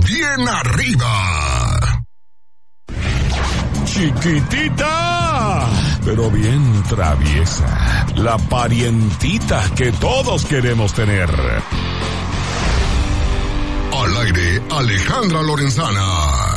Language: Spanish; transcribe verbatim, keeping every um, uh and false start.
bien arriba. Chiquitita, pero bien traviesa. La parientita que todos queremos tener. Al aire, Alejandra Lorenzana.